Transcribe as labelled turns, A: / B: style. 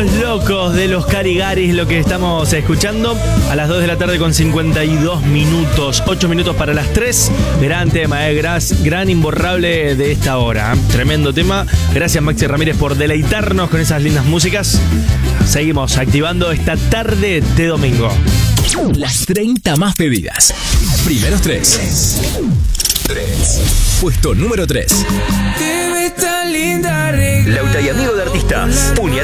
A: Somos locos de los Caligaris, lo que estamos escuchando a las 2 de la tarde con 52 minutos, 8 minutos para las 3. Gran tema, gran imborrable de esta hora. Tremendo tema. Gracias, Maxi Ramírez, por deleitarnos con esas lindas músicas. Seguimos activando esta tarde de domingo.
B: Las 30 más pedidas. Primeros 3. Puesto número 3.
C: Te ves tan linda,
B: Lauta y amigo de artistas.